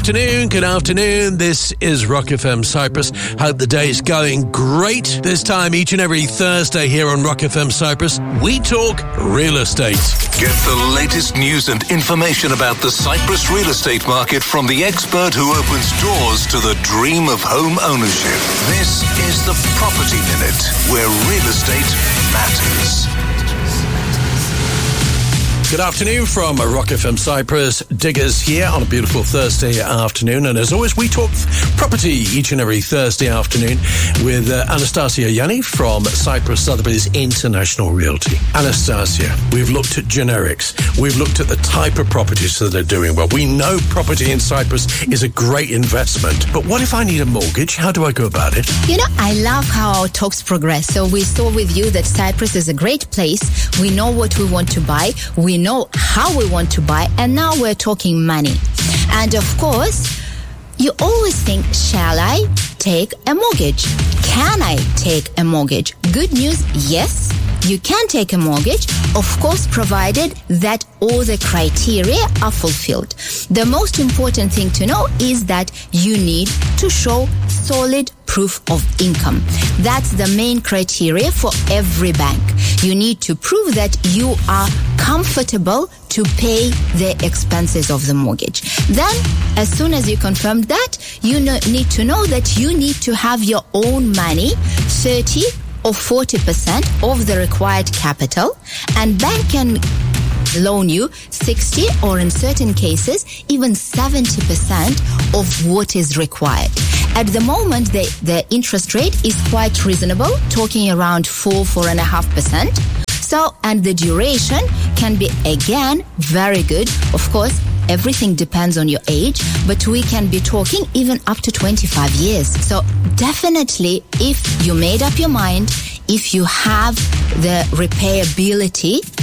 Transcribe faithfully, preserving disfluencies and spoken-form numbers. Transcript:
afternoon, good afternoon. This is Rock F M Cyprus. Hope the day's going great. This time each and every Thursday here on Rock F M Cyprus, we talk real estate. Get the latest news and information about the Cyprus real estate market from the expert who opens doors to the dream of home ownership. This is the Property Minute, where real estate matters. Good afternoon from Rock F M Cyprus. Diggers here on a beautiful Thursday afternoon. And as always, we talk property each and every Thursday afternoon with uh, Anastasia Yanni from Cyprus Sotheby's International Realty. Anastasia, we've looked at generics. We've looked at the type of properties that are doing well. We know property in Cyprus is a great investment. But what if I need a mortgage? How do I go about it? You know, I love how our talks progress. So we saw with you that Cyprus is a great place. We know what we want to buy. We know how we want to buy, and now we're talking money. And of course, you always think, shall I take a mortgage? Can I take a mortgage? Good news, yes, you can take a mortgage, of course, provided that all the criteria are fulfilled. The most important thing to know is that you need to show solid proof of income. That's the main criteria for every bank. You need to prove that you are comfortable to pay the expenses of the mortgage. Then, as soon as you confirm that, you know, need to know that you need to have your own money, thirty or forty percent of the required capital, and bank can loan you sixty or in certain cases even seventy percent of what is required. At the moment, the, the interest rate is quite reasonable, talking around four, four and a half percent. So, and the duration can be, again, very good. Of course, everything depends on your age, but we can be talking even up to twenty-five years. So definitely, if you made up your mind, if you have the repayability